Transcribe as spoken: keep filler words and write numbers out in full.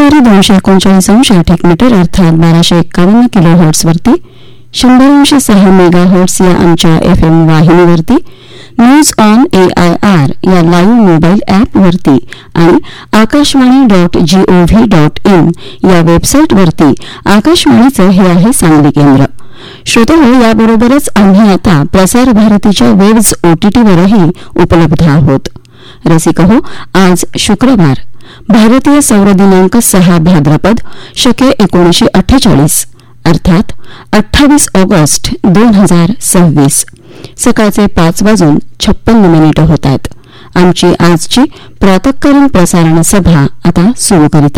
सुमारे दोनशे एकोणचाळीस अंश आठ मीटर अर्थात बाराशे एक्कावन्न किलो हर्ट्सवरती, शंभर अंश सहा मेगा हर्ट्स या आमच्या F M वाहिनीवरती, news on A I R या लाईव्ह मोबाईल ॲपवरती आणि Akashvani dot G O V dot in या वेबसाईटवरती आकाशवाणीचं हे आहे सांगली केंद्र. श्रोतेहो, याबरोबरच आम्ही आता प्रसार भारतीच्या वेव्ज ओटीटीवरही उपलब्ध आहोत. रसिक हो, आज शुक्रवार, भारतीय सौर दिनांक सहा भाद्रपद शके एकोणीसशे अठ्ठेचाळीस अर्थात अठ्ठावीस ऑगस्ट दोन हजार सव्वीस सकाळचे पाच वाजून छप्पन्न मिनिटं होत आहेत. आमची आजची प्रातःकालीन प्रसारण सभा आता सुरू करीत